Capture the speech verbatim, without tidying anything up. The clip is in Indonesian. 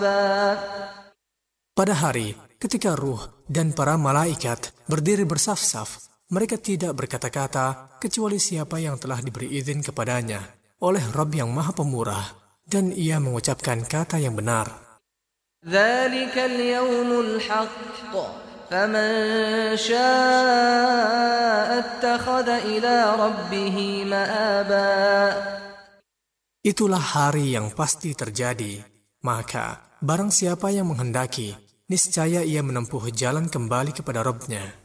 Pada hari ketika ruh dan para malaikat berdiri bersaf-saf, mereka tidak berkata-kata kecuali siapa yang telah diberi izin kepadanya oleh Rabb yang Maha Pemurah, dan ia mengucapkan kata yang benar. Dzalikal yaumul haqq faman syaa'a ittakhadha ila rabbih ma'aba. Itulah hari yang pasti terjadi, maka barang siapa yang menghendaki, niscaya ia menempuh jalan kembali kepada Rabb-Nya.